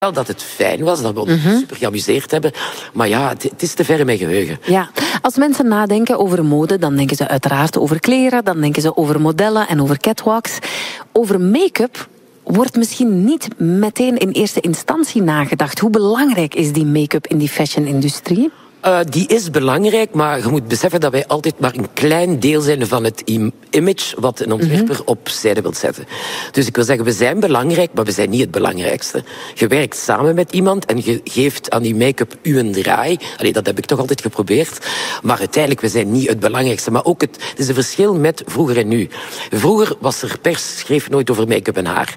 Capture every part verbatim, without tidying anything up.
wel dat het fijn was, dat we ons mm-hmm. super geamuseerd hebben. Maar ja, het, het is te ver in mijn geheugen. Ja, als mensen nadenken over mode, dan denken ze uiteraard over kleren, dan denken ze over modellen en over catwalks. Over make-up wordt misschien niet meteen in eerste instantie nagedacht. Hoe belangrijk is die make-up in die fashion-industrie? Uh, die is belangrijk, maar je moet beseffen dat wij altijd maar een klein deel zijn van het image wat een ontwerper mm-hmm. opzijde wil zetten. Dus ik wil zeggen, we zijn belangrijk, maar we zijn niet het belangrijkste. Je werkt samen met iemand en je geeft aan die make-up uw draai. Allee, dat heb ik toch altijd geprobeerd. Maar uiteindelijk, we zijn niet het belangrijkste. Maar ook het, het is een verschil met vroeger en nu. Vroeger was er pers, schreef nooit over make-up en haar.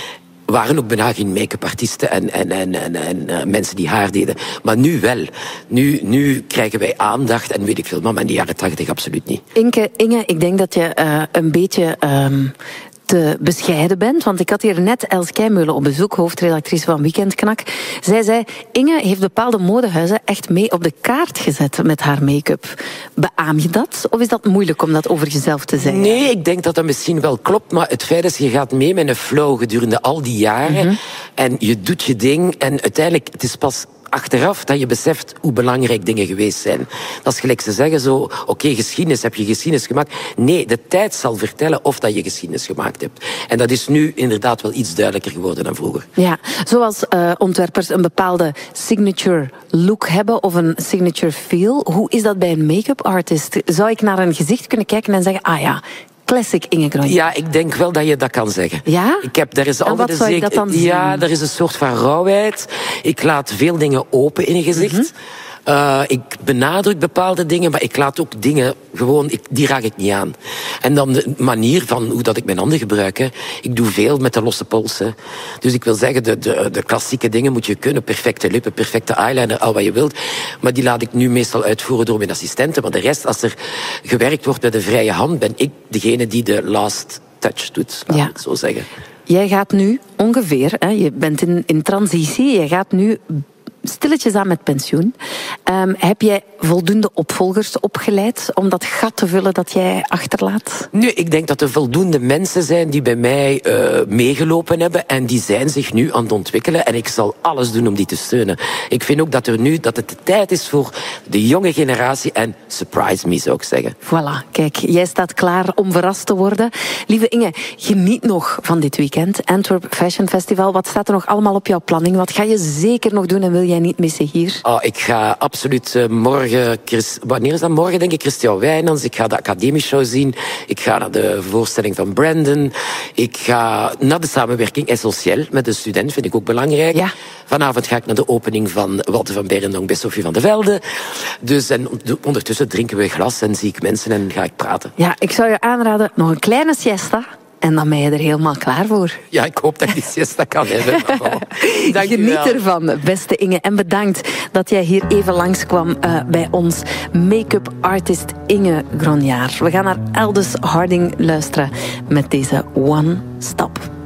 Er waren ook bijna geen make-up artiesten en, en, en, en, en uh, mensen die haar deden. Maar nu wel. Nu, nu krijgen wij aandacht en weet ik veel. Maar in de jaren tachtig absoluut niet. Inke, Inge, ik denk dat je uh, een beetje Um... te bescheiden bent. Want ik had hier net Els Keimeulen op bezoek, hoofdredactrice van Weekendknak. Zij zei, Inge heeft bepaalde modehuizen echt mee op de kaart gezet met haar make-up. Beaam je dat? Of is dat moeilijk om dat over jezelf te zeggen? Nee, ik denk dat dat misschien wel klopt. Maar het feit is, je gaat mee met een flow gedurende al die jaren. Mm-hmm. En je doet je ding. En uiteindelijk, het is pas achteraf dat je beseft hoe belangrijk dingen geweest zijn. Dat is gelijk ze zeggen zo, oké, okay, geschiedenis, heb je geschiedenis gemaakt? Nee, de tijd zal vertellen of dat je geschiedenis gemaakt hebt. En dat is nu inderdaad wel iets duidelijker geworden dan vroeger. Ja, zoals uh, ontwerpers een bepaalde signature look hebben of een signature feel. Hoe is dat bij een make-up artist? Zou ik naar een gezicht kunnen kijken en zeggen, ah ja, classic Inge Gronje? Ja, ik denk wel dat je dat kan zeggen. Ja? Ik heb, daar is en altijd wat zou ik dat dan zien? Ja, er is een soort van rauwheid. Ik laat veel dingen open in een gezicht. Mm-hmm. Uh, ik benadruk bepaalde dingen, maar ik laat ook dingen gewoon, ik, die raak ik niet aan. En dan de manier van hoe dat ik mijn handen gebruik. Hè. Ik doe veel met de losse pols. Hè. Dus ik wil zeggen, de, de, de klassieke dingen moet je kunnen. Perfecte lippen, perfecte eyeliner, al wat je wilt. Maar die laat ik nu meestal uitvoeren door mijn assistenten. Maar de rest, als er gewerkt wordt met een vrije hand, ben ik degene die de last touch doet, laat ik het zo zeggen. Jij gaat nu ongeveer, hè, je bent in, in transitie, je gaat nu stilletjes aan met pensioen. Um, heb jij voldoende opvolgers opgeleid om dat gat te vullen dat jij achterlaat? Nu, ik denk dat er voldoende mensen zijn die bij mij uh, meegelopen hebben en die zijn zich nu aan het ontwikkelen en ik zal alles doen om die te steunen. Ik vind ook dat er nu, dat het de tijd is voor de jonge generatie en surprise me, zou ik zeggen. Voilà, kijk, jij staat klaar om verrast te worden. Lieve Inge, geniet nog van dit weekend. Antwerp Fashion Festival, wat staat er nog allemaal op jouw planning? Wat ga je zeker nog doen en wil jij niet missen hier? Oh, ik ga absoluut uh, morgen, Chris, wanneer is dat? Morgen denk ik Christian Wijnands. Ik ga de Academieshow zien. Ik ga naar de voorstelling van Brandon. Ik ga naar de samenwerking Essentiel met een student, vind ik ook belangrijk. Ja. Vanavond ga ik naar de opening van Walter van Beirendonck bij Sophie van de Velde. Dus en ondertussen drinken we glas en zie ik mensen en ga ik praten. Ja, ik zou je aanraden, nog een kleine siesta. En dan ben je er helemaal klaar voor. Ja, ik hoop dat ik die siesta kan hebben. Dank Geniet ervan, beste Inge. En bedankt dat jij hier even langskwam uh, bij ons. Make-up artist Inge Gronjaar. We gaan naar Aldous Harding luisteren met deze One Stop.